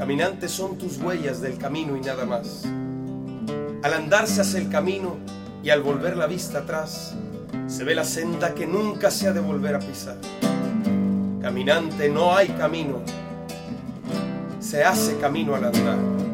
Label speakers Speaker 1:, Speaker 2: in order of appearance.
Speaker 1: Caminante, son tus huellas del camino y nada más. Al andar se hace el camino y al volver la vista atrás se ve la senda que nunca se ha de volver a pisar. Caminante, no hay camino, se hace camino al andar.